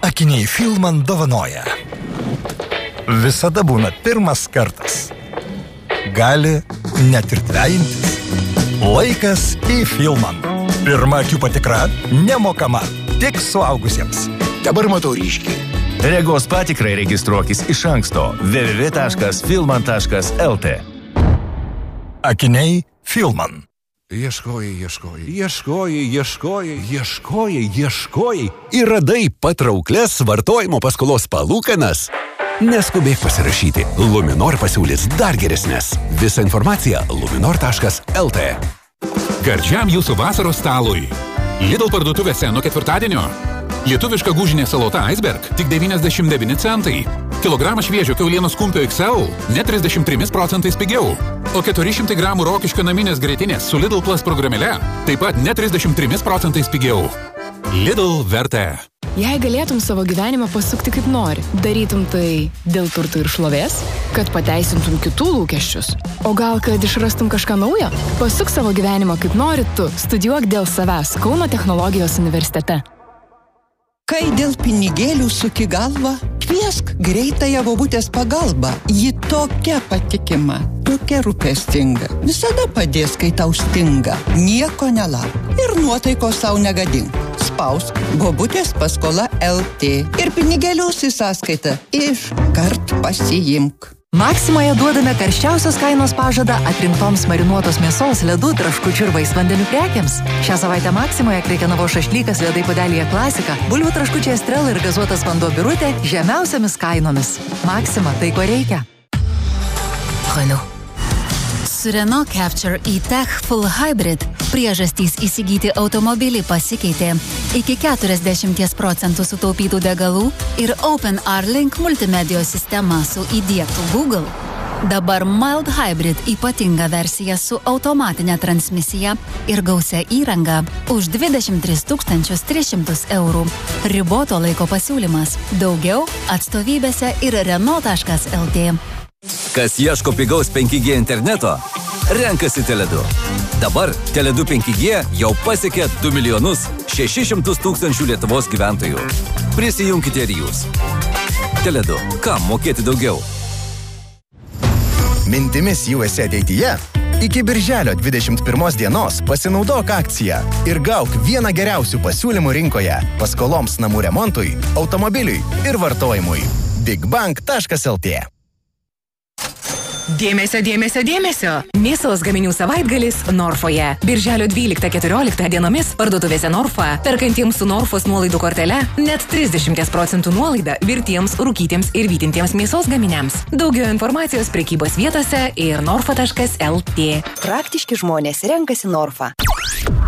Akiniai Filman dovanoja. Visada būna pirmas kartas. Gali net ir dvejintis. Laikas į Filman. Pirma akių patikra nemokama, tik suaugusiems. Dabar matau ryškiai. Regos patikrai registruokis iš anksto www.filman.lt. Akiniai Filman. Ieškojai ir radai patrauklias vartojimo paskolos palūkanas. Neskubėk pasirašyti. Luminor pasiūlys dar geresnės. Visa informacija luminor.lt. Gardžiam jūsų vasaros stalui. Lidl parduotuvėse nuo ketvirtadienio. Lietuviška gūžinė salota Iceberg tik 99 centai. Kilogramą šviežio kiaulienos kumpio XL net 33% pigiau. O 400 gramų rokiškio naminės grietinės su Lidl Plus programėle taip pat net 33% pigiau. Lidl vertė. Jei galėtum savo gyvenimą pasukti kaip nori, darytum tai dėl turtų ir šlovės, kad pateisintum kitų lūkesčius, o gal kad išrastum kažką naujo? Pasuk savo gyvenimą kaip nori tu, studijuok dėl savęs Kauno technologijos universitete. Kai dėl pinigėlių suki galvą, kviesk greitąją bobutės pagalbą. Ji tokia patikima, tokia rūpestinga. Visada padės, kai tau stinga. Nieko nelauk ir nuotaikos sau negadink. Spausk bobutės paskola LT ir pinigėlius į sąskaitą iškart pasiimk. Maksimoje duodame karščiausios kainos pažadą atrinktoms marinuotos mėsos, ledų, traškučių ir vaisvandenių prekiams. Šią savaitę Maksimoje krekenavos šašlykas ledai puodelyje klasika, bulvių traškučiai Estrela ir gazuotas vanduo Birutė žemiausiamis kainomis. Maksima, tai ko reikia. Renault. Su Renault Capture e-Tech Full Hybrid priežastys įsigyti automobilį pasikeitė. Iki 40% sutaupytų degalų ir OpenR Link multimedijos sistema su įdiegtų Google. Dabar Mild Hybrid ypatinga versija su automatinė transmisija ir gausia įranga už 23 300 €. Riboto laiko pasiūlymas. Daugiau atstovybėse ir Renault.lt. Kas ieško pigaus 5G interneto, renkasi Tele2. Dabar Tele2 5G jau pasiekė 2 600 000 Lietuvos gyventojų. Prisijunkite ir jūs. Tele2. Kam mokėti daugiau? Mintimis jūsų ateityje? Iki birželio 21 dienos pasinaudok akciją ir gauk vieną geriausių pasiūlymų rinkoje paskoloms namų remontui, automobiliui ir vartojimui. bigbank.lt. Dėmesio! Mėsos gaminių savaitgalis Norfoje. Birželio 12-14 dienomis parduotuvėse Norfa, perkantiems su Norfos nuolaidų kortele, net 30% nuolaida virtiems, rūkytiems ir vytintiems mėsos gaminiams. Daugiau informacijos prekybos vietose ir norfa.lt. Praktiški žmonės renkasi Norfa.